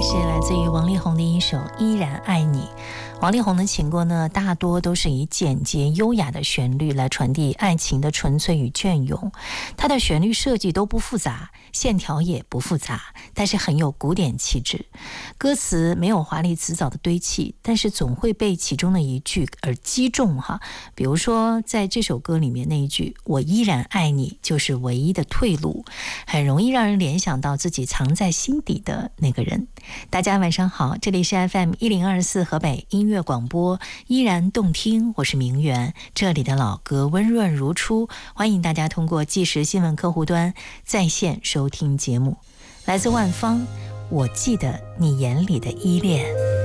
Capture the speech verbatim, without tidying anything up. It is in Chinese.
是来自于王力宏的一首《依然爱你》。王力宏的情歌呢，大多都是以简洁优雅的旋律来传递爱情的纯粹与隽永。他的旋律设计都不复杂，线条也不复杂，但是很有古典气质。歌词没有华丽辞藻的堆砌，但是总会被其中的一句而击中哈。比如说在这首歌里面那一句“我依然爱你”就是唯一的退路，很容易让人联想到自己藏在心底的那个人。大家晚上好，这里是 F M 一零二四河北音乐广播，依然动听，我是明媛，这里的老歌温润如初，欢迎大家通过即时新闻客户端在线收听节目。来自万芳，我记得你眼里的依恋。